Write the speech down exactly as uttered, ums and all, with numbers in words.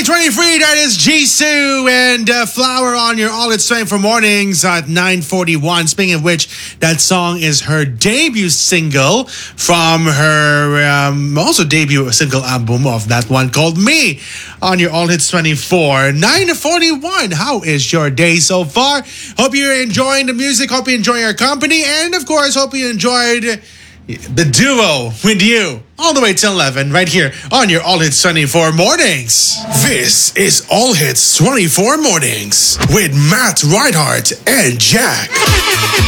twenty-three, that is Jisoo and uh, Flower on your All It's twenty-four mornings at nine forty-one. Speaking of which, that song is her debut single from her um, also debut single album of that one called Me on your All Hits twenty-four. nine forty-one, how is your day so far? Hope you're enjoying the music. Hope you enjoy our company. And of course, hope you enjoyed the duo with you all the way till eleven right here on your All Hits twenty-four mornings. This is All Hits twenty-four mornings with Matt Reinhardt and Jack.